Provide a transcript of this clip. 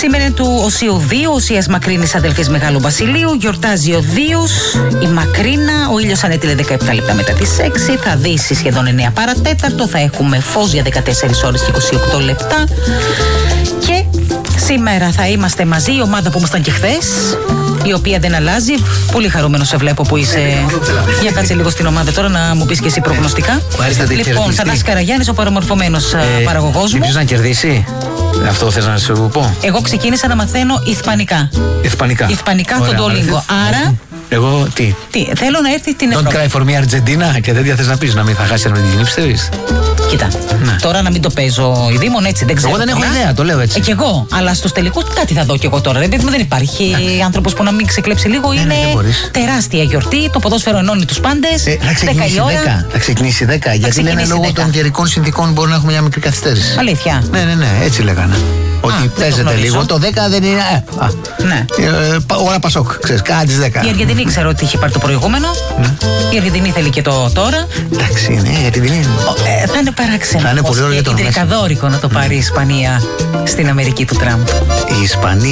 Σήμερα είναι του Οσίου Δίου, Οσίας Μακρύνης αδελφής Μεγάλου Βασιλείου. Γιορτάζει ο Δίος, η Μακρίνα. Ο ήλιος ανέτειλε 17 λεπτά μετά τις 6. Θα δύσει σχεδόν 9 παρατέταρτο. Θα έχουμε φως για 14 ώρες και 28 λεπτά. Και σήμερα θα είμαστε μαζί, η ομάδα που ήμασταν και χθες, η οποία δεν αλλάζει. Πολύ χαρούμενο σε βλέπω που είσαι. Για κάτσε λίγο στην ομάδα τώρα να μου πεις και εσύ προγνωστικά. Λοιπόν, Θανάσης Καραγιάννης, ο παραμορφωμένος παραγωγός μου. Ποιος να κερδίσει? Αυτό θες να σου πω? Εγώ ξεκίνησα να μαθαίνω Ισπανικά. Ισπανικά στο Duolingo. Άρα. Εγώ τι? Θέλω να έρθει την Ευρώπη. Don't cry for me Argentina και τέτοια θες να πεις, να μην θα χάσει Αργεντινή, πιστεύεις? Κοίτα, τώρα να μην το παίζω η Δήμον έτσι, δεν ξέρω. Εγώ δεν έχω ιδέα, το λέω έτσι. Και εγώ, αλλά στους τελικούς κάτι θα δω κι εγώ τώρα. Δεν υπάρχει άνθρωπος που να μην ξεκλέψει λίγο. Είναι τεράστια γιορτή, το ποδόσφαιρο ενώνει τους πάντες. 10 η ώρα. Θα ξεκινήσει 10, γιατί λένε λόγω των καιρικών συνθήκων μπορεί να έχουμε μια μικρή καθυστέρηση. Αλήθεια. Ναι, έτσι λέγανε. Ότι παίζεται λίγο. Το 10 δεν είναι. Ναι. Ώρα Πασόκ, ξέρεις, κάτι τις 10. Η Αργεντινή ξέρω ότι είχε πάρει το προηγούμενο. Η Αργεντινή θέλει και το τώρα. Εντάξει, ναι, η Αργεντινή. Θα είναι παράξενο. Θα είναι πολύ ωραίο για τον Μέση. Τρικαδόρικο να το πάρει η Ισπανία στην Αμερική του Τραμπ. Η Ισπανία.